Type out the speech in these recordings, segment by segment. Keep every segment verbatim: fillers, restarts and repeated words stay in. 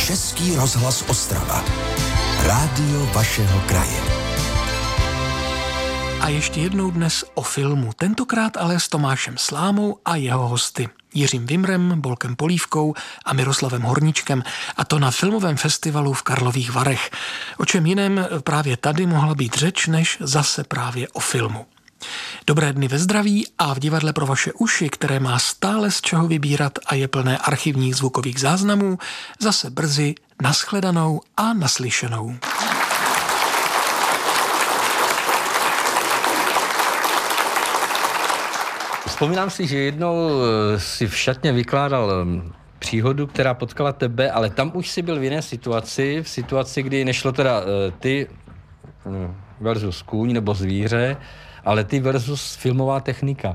Český rozhlas Ostrava. Rádio vašeho kraje. A ještě jednou dnes o filmu, tentokrát ale s Tomášem Slámou a jeho hosty. Jiřím Vimrem, Bolkem Polívkou a Miroslavem Horníčkem, a to na filmovém festivalu v Karlových Varech. O čem jiném právě tady mohla být řeč, než zase právě o filmu. Dobré dny ve zdraví a v divadle pro vaše uši, které má stále z čeho vybírat a je plné archivních zvukových záznamů, zase brzy nashledanou a naslyšenou. Vzpomínám si, že jednou si v šatně vykládal příhodu, která potkala tebe, ale tam už si byl v jiné situaci, v situaci, kdy nešlo teda ty versus kůň nebo zvíře, ale ty versus filmová technika.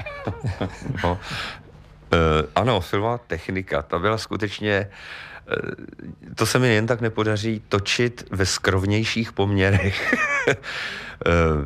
No, uh, ano, filmová technika, ta byla skutečně, uh, to se mi jen tak nepodaří točit ve skrovnějších poměrech. uh,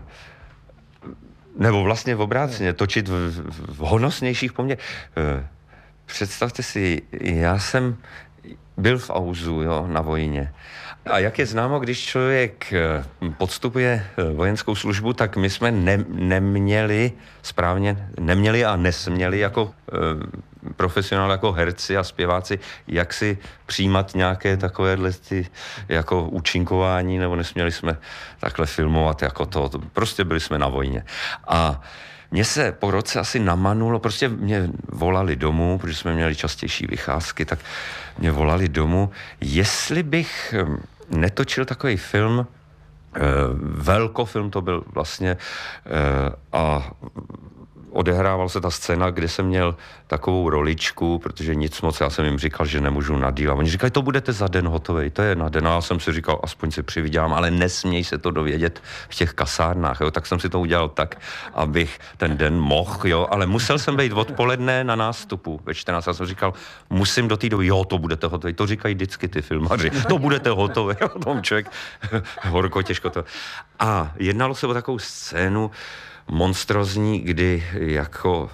nebo vlastně v obráceně, točit v, v honosnějších poměrech. Uh, představte si, já jsem byl v Auzu, jo, na vojně. A jak je známo, když člověk podstupuje vojenskou službu, tak my jsme ne, neměli správně, neměli a nesměli jako e, profesionál, jako herci a zpěváci, jak si přijímat nějaké takovéhle ty, jako účinkování, nebo nesměli jsme takhle filmovat jako to. Prostě byli jsme na vojně. A mně se po roce asi namanulo, prostě mě volali domů, protože jsme měli častější vycházky, tak mě volali domů, jestli bych netočil takový film, eh, velkofilm to byl vlastně, eh, a odehrával se ta scéna, kde jsem měl takovou roličku, protože nic moc, já jsem jim říkal, že nemůžu na díl. A oni říkali, to budete za den hotovej, to je na den. A já jsem si říkal, aspoň si přivydělám, ale nesměj se to dovědět v těch kasárnách, jo. Tak jsem si to udělal tak, abych ten den mohl, jo. Ale musel jsem být odpoledne na nástupu ve čtrnáct. Já jsem říkal, musím do té doby, jo, to budete hotovej. To říkají vždycky ty filmaři, to budete hotovej. Jo, tom člověk horko, těžko to. A jednalo se o takovou scénu, monstrozní, kdy jako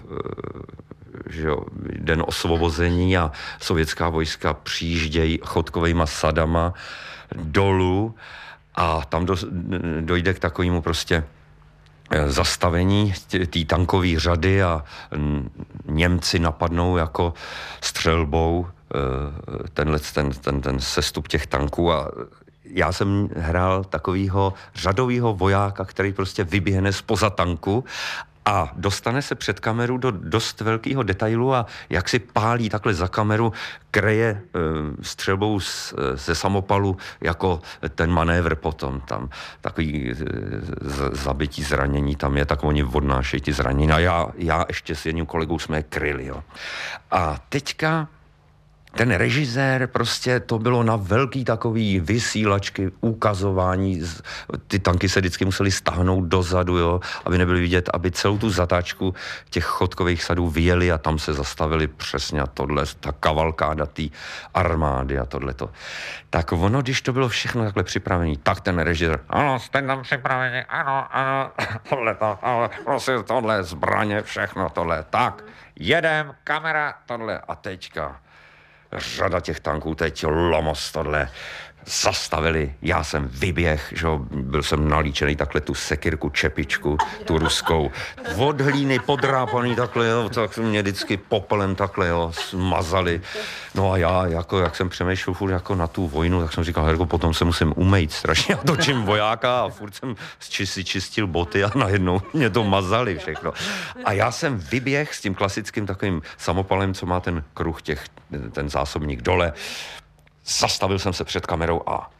že jo, den osvobození a sovětská vojska přijíždějí chodkovejma sadama dolů a tam do, dojde k takovému prostě zastavení té tankové řady a Němci napadnou jako střelbou tenhle, ten, ten, ten sestup těch tanků a já jsem hrál takovýho řadovýho vojáka, který prostě vyběhne zpoza tanku a dostane se před kameru do dost velkého detailu a jak si pálí takhle za kameru, kreje e, střelbou z, ze samopalu jako ten manévr potom. Tam takový e, z, zabití zranění tam je, tak oni odnášejí ty zranění. A já, já ještě s jedním kolegou jsme je kryli, jo. A teďka ten režisér, prostě to bylo na velký takový vysílačky, ukazování, ty tanky se vždycky museli stáhnout dozadu, jo, aby nebyly vidět, aby celou tu zatáčku těch chodkových sadů vyjeli a tam se zastavili přesně tohle, ta kavalkáda té armády a tohleto. Tak ono, když to bylo všechno takhle připravené, tak ten režisér, ano, jste tam připraveni, ano, ano, tohleto, ale prosím, tohle, zbraně, všechno tohle, tak, jedem, kamera, tohle a teďka řada těch tanků, teď Lomos tohle zastavili, já jsem vyběh, že byl jsem nalíčený takhle tu sekirku, čepičku, tu ruskou, od hlíny podrápaný takhle, jo, tak mě vždycky popelem takhle, jo, smazali. No a já, jako, jak jsem přemýšlel furt jako na tu vojnu, tak jsem říkal, herko, potom se musím umýt strašně, já točím vojáka a furt jsem si čistil boty a najednou mě to mazali všechno. A já jsem vyběh s tím klasickým takovým samopalem, co má ten kruh těch, ten zásobník dole. Zastavil jsem se před kamerou a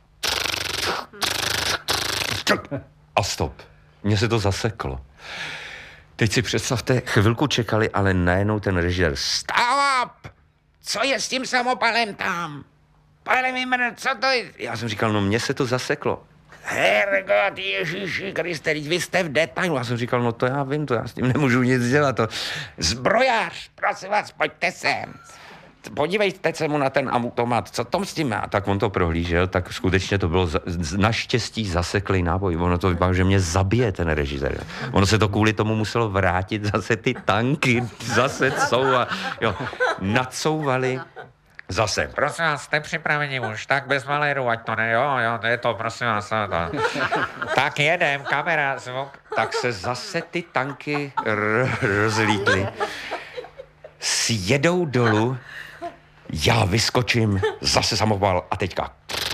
a stop. Mně se to zaseklo. Teď si představte, chvilku čekali, ale najednou ten režisér stop! Co je s tím samopalem tam? Pane Vimr, co to je? Já jsem říkal, no mně se to zaseklo. Hergot, Ježíši Kriste, vy jste v detailu. Já jsem říkal, no to já vím, to já s tím nemůžu nic dělat. To... Zbrojař, prosím vás, pojďte sem. Podívejte se mu na ten automat, co tom s tím má? Tak on to prohlížel, tak skutečně to bylo za, naštěstí zaseklý náboj. Ono to vypadalo, že mě zabije ten režisér. Ono se to kvůli tomu muselo vrátit, zase ty tanky zase jsou a jo, nacouvali Zase. Prosím vás, jste připraveni už, tak bez maléru, ať to ne, jo, jo, je to, prosím vás, to. Tak jedem, kamera, zvuk. Tak se zase ty tanky r- rozlítly. Sjedou dolů, já vyskočím, zase samoval a teďka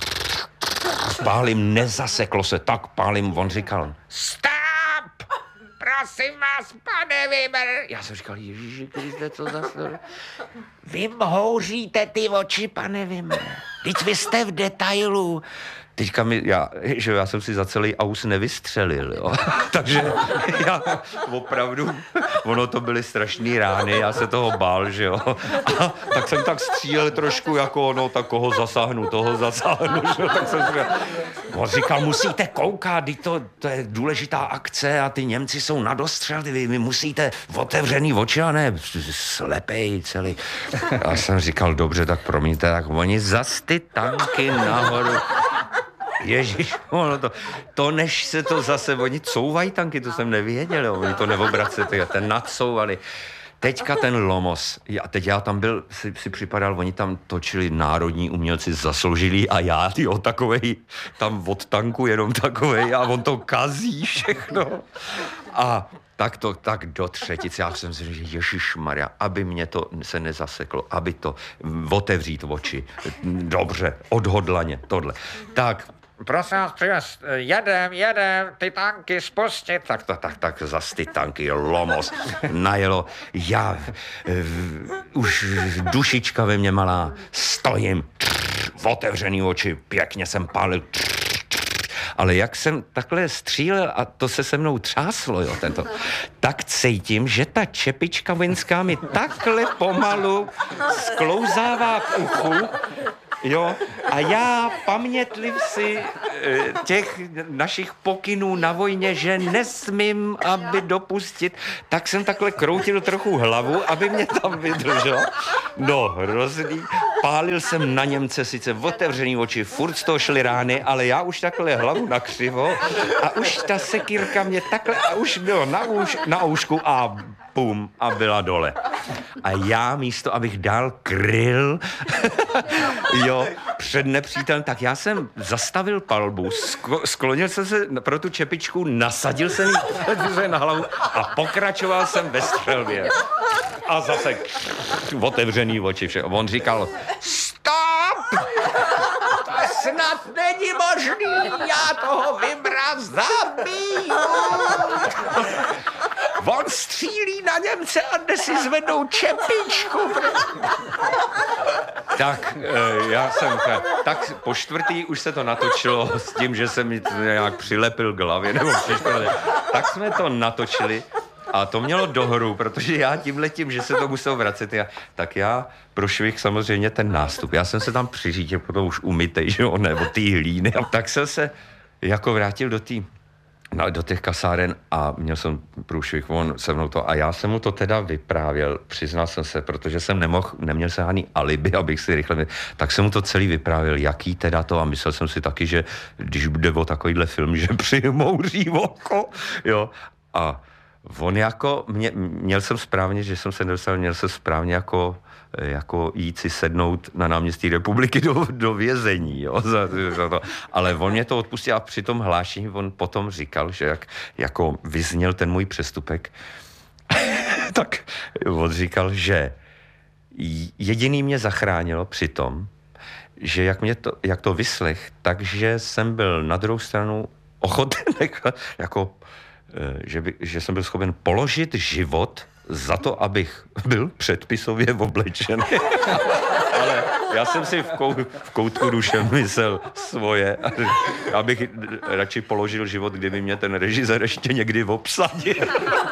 pálím, nezaseklo se, tak pálím, on říkal, stop! Prosím vás, pane Wimmer. Já jsem říkal, Ježíši Kriste, co zase? Vy mhouříte ty oči, pane Wimmer. Teď vy jste v detailu. Teďka mi, já, že já jsem si za celý aus nevystřelil, jo. Takže já opravdu, ono to byly strašný rány, já se toho bál, že jo. A tak jsem tak střílel trošku jako, no, tak koho zasáhnu, toho zasáhnu, že jo. Tak jsem říkal, on říkal, musíte koukat, to, to je důležitá akce a ty Němci jsou na dostřel, vy, vy musíte otevřený oči a ne slepej celý. Já jsem říkal, dobře, tak promiňte, tak oni zas ty tanky nahoru. Ježíš, ono to, to než se to zase, oni couvají tanky, to jsem nevěděl, oni to neobraceli, ten nadcouvali. Teďka ten Lomos, a teď já tam byl, si, si připadal, oni tam točili národní umělci zasloužilí a já, tyjo, takovej, tam od tanku jenom takovej a on to kazí všechno. A tak to, tak do třetice, já jsem si říkal, ježišmarja, aby mě to se nezaseklo, aby to otevřít oči. Dobře, odhodlaně, tohle. Tak, prosím vás, přivez, jedem, jedem, ty tanky spustit. Tak, tak, tak, tak, zas ty tanky, Lomos, najelo. Já, v, už dušička ve mně malá, stojím, otevřený oči, pěkně jsem pálil, ale jak jsem takhle střílel a to se se mnou třáslo, jo, tento, tak cítím, že ta čepička vojenská mi takhle pomalu sklouzává k uchu, jo, a já pamětliv si e, těch našich pokynů na vojně, že nesmím, aby dopustit, tak jsem takhle kroutil trochu hlavu, aby mě tam vydržel. No, hrozný. Pálil jsem na Němce sice otevřený oči, furt z toho šly rány, ale já už takhle hlavu nakřivo a už ta sekírka mě takhle a už bylo na, už, na oušku a pum, a byla dole. A já místo, abych dál kryl, jo, před nepřítelem, tak já jsem zastavil palbu, sko- sklonil jsem se pro tu čepičku, nasadil jsem ji na hlavu a pokračoval jsem ve střelbě. A zase otevřený oči vše. On říkal, stop! To snad není možný, já toho Wimmera zabiju! On střílí na Němce a jde si zvednou čepičku. Tak já jsem, tak po čtvrtý už se to natočilo s tím, že jsem mi nějak přilepil k hlavě, nebo přišpěli. Tak jsme to natočili a to mělo dohru, protože já tímhletím, že se to musel vracet, já, tak já prošvih samozřejmě ten nástup. Já jsem se tam přiřídil, potom už umytej, že jo, nebo ty hlíny. A tak jsem se jako vrátil do té No, do těch kasáren a měl jsem průšvih, on se mnou to, a já jsem mu to teda vyprávěl, přiznal jsem se, protože jsem nemohl, neměl se ani alibi, abych si rychle, tak jsem mu to celý vyprávěl, jaký teda to, a myslel jsem si taky, že když bude o takovýhle film, že přimouří oko, jo, a on jako, mě, měl jsem správně, že jsem se nedostal, měl jsem správně jako jako jít si sednout na náměstí Republiky do, do vězení, jo, za, za to. Ale on mě to odpustil a při tom hlášení on potom říkal, že jak jako vyzněl ten můj přestupek, tak on říkal, že jediný mě zachránilo při tom, že jak, mě to, jak to vyslech, takže jsem byl na druhou stranu ochoten, jako, že, by, že jsem byl schopen položit život za to, abych byl předpisově oblečen. Ale já jsem si v, kou, v koutku duše myslel svoje, abych radši položil život, kdyby mě ten režisér ještě někdy obsadil.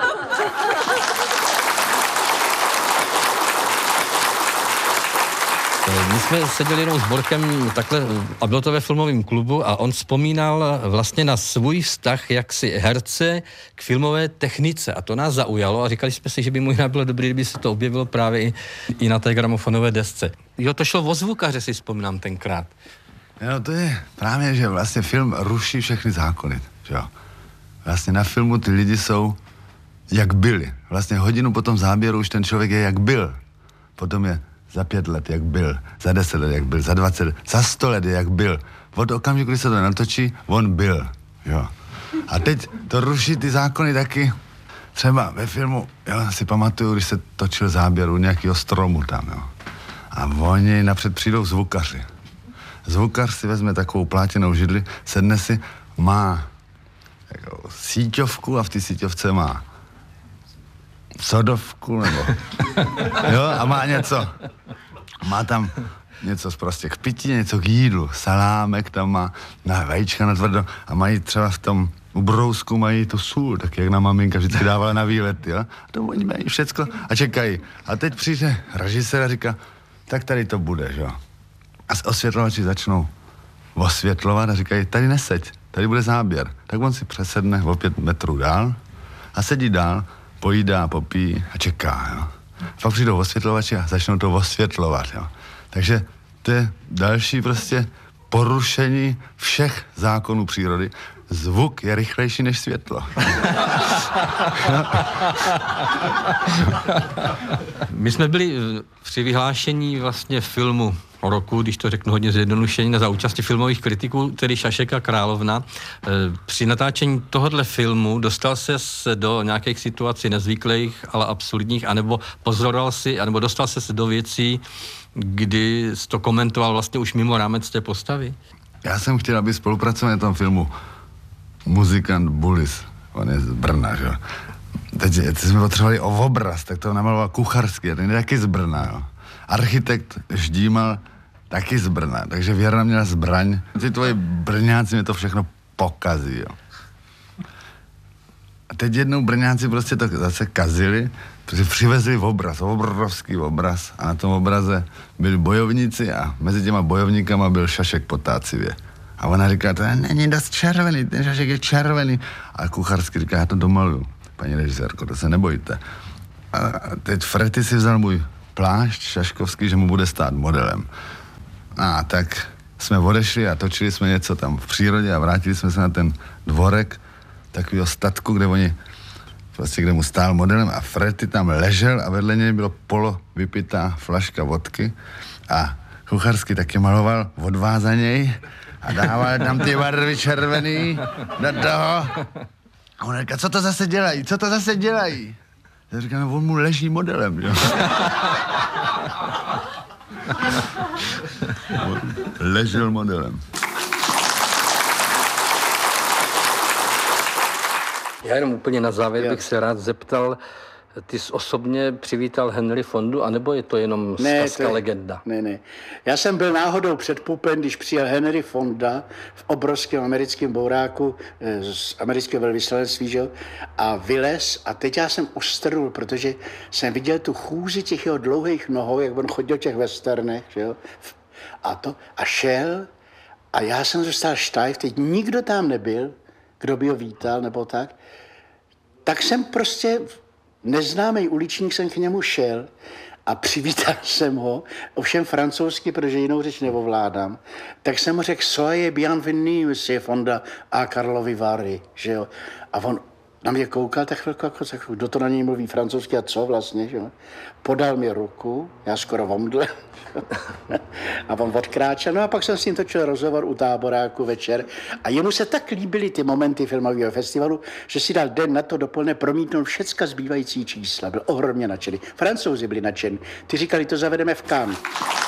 My jsme seděli jenom s Borkem takhle a bylo to ve filmovém klubu a on vzpomínal vlastně na svůj vztah jaksi herce k filmové technice a to nás zaujalo a říkali jsme si, že by možná bylo dobré, kdyby se to objevilo právě i, i na té gramofonové desce. Jo, to šlo o zvukaře, si vzpomínám tenkrát. No to je právě, že vlastně film ruší všechny zákony, že jo. Vlastně na filmu ty lidi jsou jak byli. Vlastně hodinu po tom záběru už ten člověk je jak byl. Potom je za pět let, jak byl, za deset let, jak byl, za dvacet let, za sto let, jak byl. Od okamžiku, kdy se to natočí, on byl, jo. A teď to ruší ty zákony taky. Třeba ve filmu, jo, si pamatuju, když se točil záběr u nějakého stromu tam, jo. A oni napřed přijdou zvukaři. Zvukař si vezme takovou plátěnou židli, sedne si, má jako síťovku a v té síťovce má sodovku, nebo jo, a má něco. Má tam něco prostě k pití, něco k jídlu, salámek tam má, na vajíčka na tvrdo a mají třeba v tom u brousku mají tu sůl, tak jak na maminka vždycky dávala na výlet, jo. A to oni mají všecko a čekají. A teď přijde režisér a říká, tak tady to bude, jo. A osvětlovači začnou osvětlovat a říkají, tady neseď, tady bude záběr. Tak on si přesedne o pět metrů dál a sedí dál, pojídá, popíjí a čeká, jo. Pak přijdou osvětlovači a začnou to osvětlovat, jo. Takže to je další prostě porušení všech zákonů přírody. Zvuk je rychlejší než světlo. My jsme byli při vyhlášení vlastně filmu roku, když to řeknu hodně zjednodušeně, za účasti filmových kritiků, tedy Šašek a Královna. Při natáčení tohohle filmu dostal se do nějakých situací nezvyklých, ale absurdních, anebo pozoroval si, anebo dostal se do věcí, kdy jsi to komentoval vlastně už mimo rámec té postavy? Já jsem chtěl, aby spolupracovali na tom filmu muzikant Bulis, on je z Brna, že jo. Teď, teď jsme potřebovali o obraz, tak to namaloval Kucharský, ten je taky z Brna, jo. Architekt Ždímal taky z Brna, takže Věra měla zbraň. Ty tvoji Brňáci mi to všechno pokazí, jo. A teď jednou Brňáci prostě to zase kazili, protože přivezli obraz, obrovský obraz a na tom obraze byli bojovníci a mezi těma bojovníkama byl Šašek po tácivě. A ona říká, to není dost červený, ten Šašek je červený. A Kucharský říká, já to domaluju, paní režisérko, to se nebojte. A teď Frety si vzal můj plášť šaškovský, že mu bude stát modelem. A tak jsme odešli a točili jsme něco tam v přírodě a vrátili jsme se na ten dvorek takového statku, kde oni prostě kde mu stál modelem a Frety tam ležel a vedle něj bylo polo vypitá flaška vodky a Kucharský taky maloval odvázaněj a dával tam ty barvy červený do toho. A on říká, co to zase dělají, co to zase dělají? Já říkám, no, on mu leží modelem, jo. Ležel modelem. Já jenom úplně na závěr bych se rád zeptal, ty jsi osobně přivítal Henry Fondu, anebo je to jenom zkazka, legenda? Ne, ne. Já jsem byl náhodou před pupem, když přijel Henry Fonda v obrovském americkém bouráku z amerického velvyslanectví, že jo, a vylez a teď já jsem ustrnul, protože jsem viděl tu chůzi těch jeho dlouhých nohou, jak on chodil v těch westernech, že jo, a to, a šel a já jsem zůstal štajf, teď nikdo tam nebyl, kdo by ho vítal nebo tak, tak jsem prostě neznámý uličník jsem k němu šel a přivítal jsem ho, ovšem francouzsky, protože jinou řeč neovládám, tak jsem mu řekl, soyez bienvenue, monsieur Fonda a Karlovy Vary, že jo. A on na mě koukal tak chvilku, jako, tak, kdo to na něj mluví francouzsky a co vlastně, že jo. Podal mi ruku, já skoro omdlel. A on odkráčel, no a pak jsem s ním točil rozhovor u Táboráku večer a jemu se tak líbily ty momenty filmového festivalu, že si dal den na to dopoledne promítnout všecka zbývající čísla. Byl ohromně nadšený. Francouzi byli nadšení. Ty říkali, to zavedeme v Cannes.